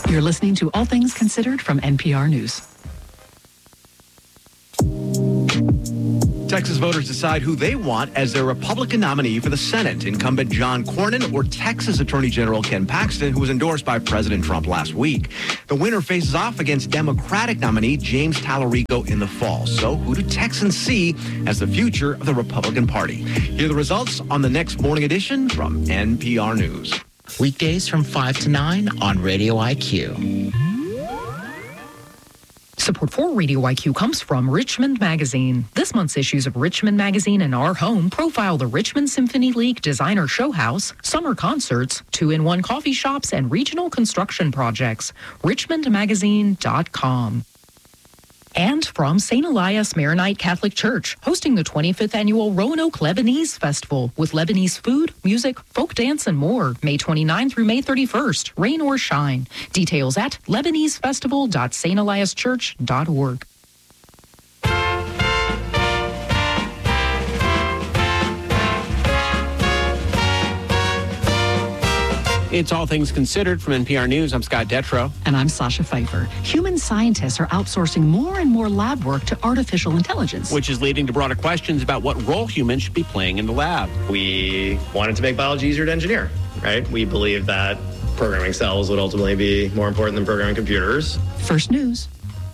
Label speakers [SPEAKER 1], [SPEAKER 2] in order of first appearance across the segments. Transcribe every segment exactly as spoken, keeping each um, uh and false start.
[SPEAKER 1] You're listening to All Things Considered from N P R News.
[SPEAKER 2] Texas voters decide who they want as their Republican nominee for the Senate. Incumbent John Cornyn or Texas Attorney General Ken Paxton, who was endorsed by President Trump last week. The winner faces off against Democratic nominee James Tallarico in the fall. So who do Texans see as the future of the Republican Party? Hear the results on the next morning edition from N P R News.
[SPEAKER 3] Weekdays from five to nine on Radio I Q.
[SPEAKER 4] Support for Radio I Q comes from Richmond Magazine. This month's issues of Richmond Magazine and Our Home profile the Richmond Symphony League Designer Show House, summer concerts, two-in-one coffee shops, and regional construction projects. richmond magazine dot com. And from Saint Elias Maronite Catholic Church, hosting the twenty-fifth Annual Roanoke Lebanese Festival with Lebanese food, music, folk dance, and more. May twenty-ninth through May thirty-first, rain or shine. Details at lebanese festival dot s t elias church dot org.
[SPEAKER 5] It's All Things Considered from N P R News. I'm Scott Detrow.
[SPEAKER 1] And I'm Sasha Pfeiffer. Human scientists are outsourcing more and more lab work to artificial intelligence,
[SPEAKER 5] Which is leading to broader questions about what role humans should be playing in the lab.
[SPEAKER 6] We wanted to make biology easier to engineer, right? We believe that programming cells would ultimately be more important than programming computers.
[SPEAKER 1] First News.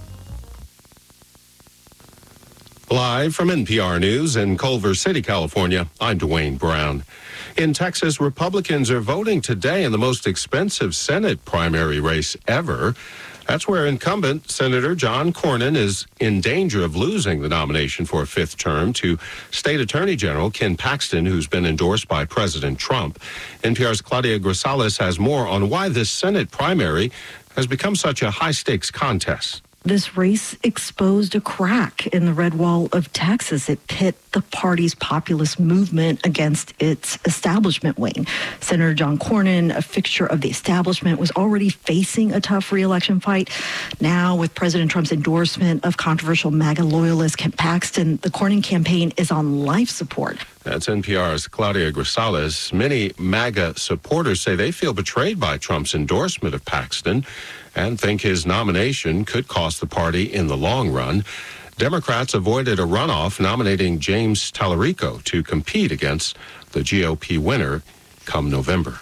[SPEAKER 7] Live from N P R News in Culver City, California, I'm Dwayne Brown. In Texas, Republicans are voting today in the most expensive Senate primary race ever. That's where incumbent Senator John Cornyn is in danger of losing the nomination for a fifth term to State Attorney General Ken Paxton, who's been endorsed by President Trump. N P R's Claudia Grisales has more on why this Senate primary has become such a high-stakes contest.
[SPEAKER 8] This race exposed a crack in the red wall of Texas. It pit the party's populist movement against its establishment wing. Senator John Cornyn, a fixture of the establishment, was already facing a tough re-election fight. Now, with President Trump's endorsement of controversial MAGA loyalist Ken Paxton, the Cornyn campaign is on life support.
[SPEAKER 7] That's N P R's Claudia Grisales. Many MAGA supporters say they feel betrayed by Trump's endorsement of Paxton and think his nomination could cost the party in the long run. Democrats avoided a runoff nominating James Tallarico to compete against the G O P winner come November.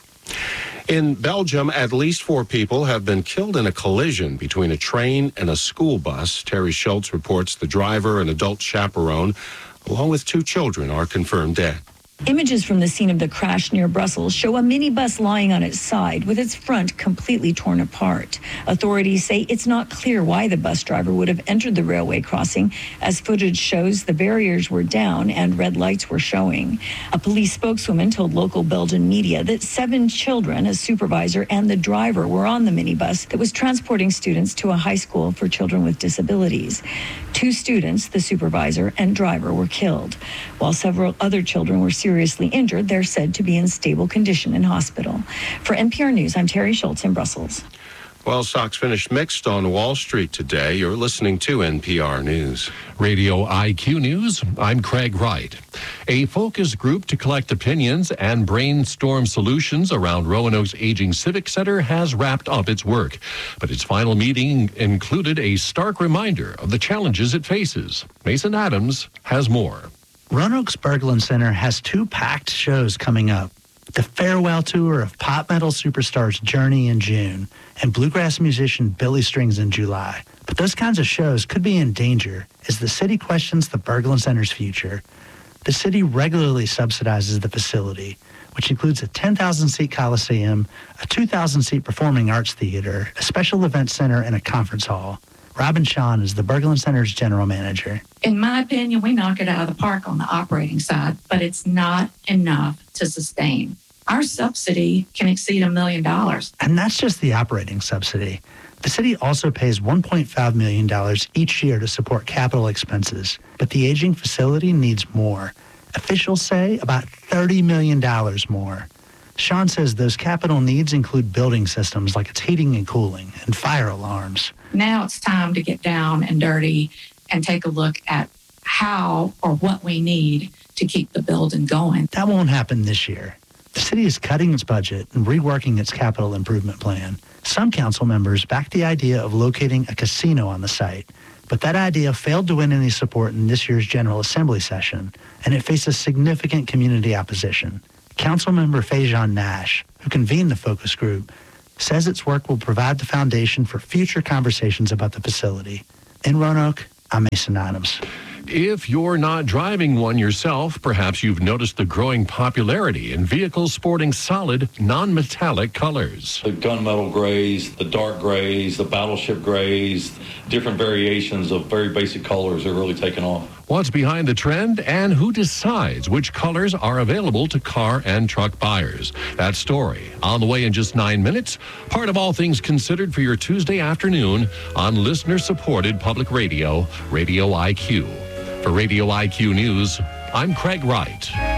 [SPEAKER 7] In Belgium, at least four people have been killed in a collision between a train and a school bus. Terry Schultz reports the driver and adult chaperone, along with two children, are confirmed dead.
[SPEAKER 9] Images from the scene of the crash near Brussels show a minibus lying on its side with its front completely torn apart. Authorities say it's not clear why the bus driver would have entered the railway crossing, as footage shows the barriers were down and red lights were showing. A police spokeswoman told local Belgian media that seven children, a supervisor, and the driver were on the minibus that was transporting students to a high school for children with disabilities. Two students, the supervisor and driver, were killed, while several other children were seriously seriously injured. They're said to be in stable condition in hospital. For N P R News, I'm Terry Schultz in Brussels.
[SPEAKER 7] Well, stocks finished mixed on Wall Street today. You're listening to N P R News.
[SPEAKER 10] Radio I Q News, I'm Craig Wright. A focus group to collect opinions and brainstorm solutions around Roanoke's aging Civic Center has wrapped up its work. But its final meeting included a stark reminder of the challenges it faces. Mason Adams has more.
[SPEAKER 11] Roanoke's Berglund Center has two packed shows coming up. The farewell tour of pop metal superstars Journey in June and bluegrass musician Billy Strings in July. But those kinds of shows could be in danger as the city questions the Berglund Center's future. The city regularly subsidizes the facility, which includes a ten thousand seat coliseum, a two thousand seat performing arts theater, a special event center, and a conference hall. Robin Sean is the Berglund Center's general manager.
[SPEAKER 12] In my opinion, we knock it out of the park on the operating side, but it's not enough to sustain. Our subsidy can exceed a million dollars.
[SPEAKER 11] And that's just the operating subsidy. The city also pays one point five million dollars each year to support capital expenses, but the aging facility needs more. Officials say about thirty million dollars more. Sean says those capital needs include building systems like its heating and cooling and fire alarms.
[SPEAKER 12] Now it's time to get down and dirty and take a look at how or what we need to keep the building going.
[SPEAKER 11] That won't happen this year. The city is cutting its budget and reworking its capital improvement plan. Some council members backed the idea of locating a casino on the site, but that idea failed to win any support in this year's General Assembly session, and it faces significant community opposition. Councilmember Fajon Nash, who convened the focus group, says its work will provide the foundation for future conversations about the facility. In Roanoke, I'm Mason Adams.
[SPEAKER 10] If you're not driving one yourself, perhaps you've noticed the growing popularity in vehicles sporting solid, non-metallic colors.
[SPEAKER 13] The gunmetal grays, the dark grays, the battleship grays, different variations of very basic colors are really taking off.
[SPEAKER 10] What's behind the trend and who decides which colors are available to car and truck buyers? That story on the way in just nine minutes. Part of All Things Considered for your Tuesday afternoon on listener-supported public radio, Radio I Q. For Radio I Q News, I'm Craig Wright.